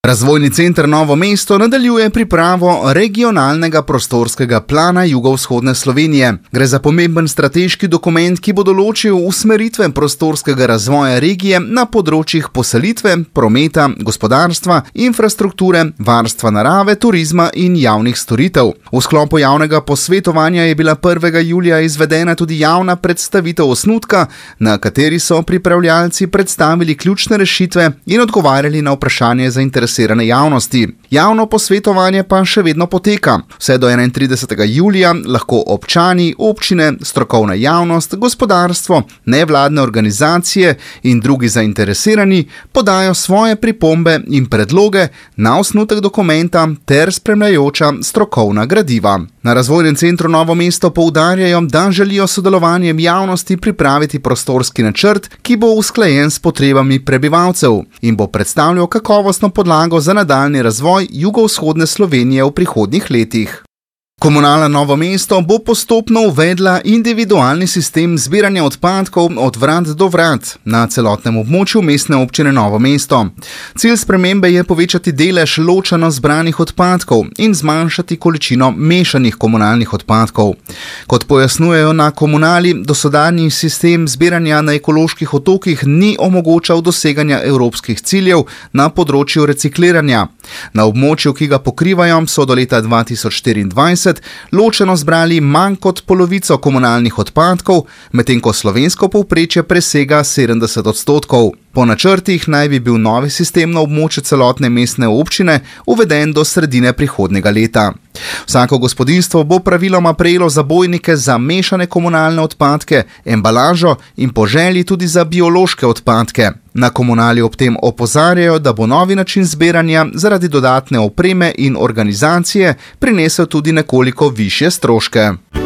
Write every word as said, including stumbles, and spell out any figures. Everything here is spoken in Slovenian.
Razvojni center Novo mesto nadaljuje pripravo regionalnega prostorskega plana jugovzhodne Slovenije. Gre za pomemben strateški dokument, ki bo določil usmeritve prostorskega razvoja regije na področjih poselitve, prometa, gospodarstva, infrastrukture, varstva narave, turizma in javnih storitev. V sklopu javnega posvetovanja je bila prvega julija izvedena tudi javna predstavitev osnutka, na kateri so pripravljalci predstavili ključne rešitve in odgovarjali na vprašanje zainteresiranih javnosti. Javno posvetovanje pa še vedno poteka. Vse do enaintridesetega julija lahko občani, občine, strokovna javnost, gospodarstvo, nevladne organizacije in drugi zainteresirani podajo svoje pripombe in predloge na osnutek dokumenta ter spremljajoča strokovna gradiva. Na Razvojnem centru Novo mesto poudarjajo, da želijo sodelovanjem javnosti pripraviti prostorski načrt, ki bo usklajen s potrebami prebivalcev in bo predstavljal kakovostno podlago za nadaljnji razvoj jugovzhodne Slovenije v prihodnjih letih. Komunala Novo mesto bo postopno uvedla individualni sistem zbiranja odpadkov od vrat do vrat na celotnem območju mestne občine Novo mesto. Cilj spremembe je povečati delež ločeno zbranih odpadkov in zmanjšati količino mešanih komunalnih odpadkov. Kot pojasnjujejo na komunali, dosedanji sistem zbiranja na ekoloških otokih ni omogočal doseganja evropskih ciljev na področju recikliranja. Na območju, ki ga pokrivajo, so do leta dva tisoč štiriindvajset ločeno zbrali manj kot polovico komunalnih odpadkov, medtem ko slovensko povprečje presega sedemdeset odstotkov. Po načrtih naj bi bil novi sistem na območju celotne mestne občine uveden do sredine prihodnjega leta. Vsako gospodinjstvo bo praviloma prejelo zabojnike za mešane komunalne odpadke, embalažo in po želji tudi za biološke odpadke. Na komunali ob tem opozarjajo, da bo novi način zbiranja zaradi dodatne opreme in organizacije prinesel tudi nekoliko višje stroške.